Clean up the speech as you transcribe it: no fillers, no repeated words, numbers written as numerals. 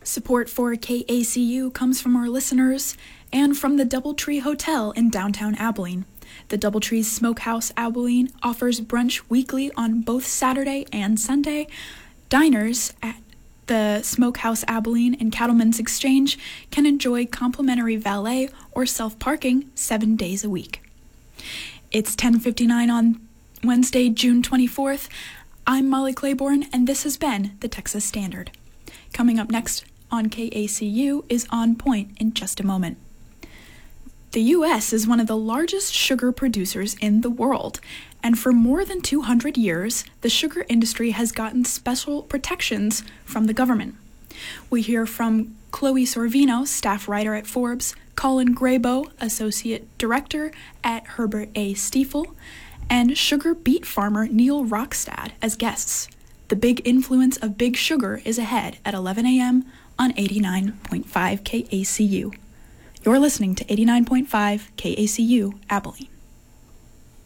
Support for KACU comes from our listeners and from the Doubletree Hotel in downtown Abilene. The Doubletree's Smokehouse Abilene offers brunch weekly on both Saturday and Sunday. Diners at the Smokehouse Abilene and Cattleman's Exchange can enjoy complimentary valet or self-parking 7 days a week. It's 10:59 on Wednesday, June 24th. I'm Molly Claiborne, and this has been the Texas Standard. Coming up next on KACU is On Point in just a moment. The U.S. is one of the largest sugar producers in the world, and for more than 200 years, the sugar industry has gotten special protections from the government. We hear from Chloe Sorvino, staff writer at Forbes, Colin Graybo, associate director at Herbert A. Stiefel, and sugar beet farmer Neil Rockstad as guests. The big influence of Big Sugar is ahead at 11 a.m. on 89.5 KACU. You're listening to 89.5 KACU Abilene.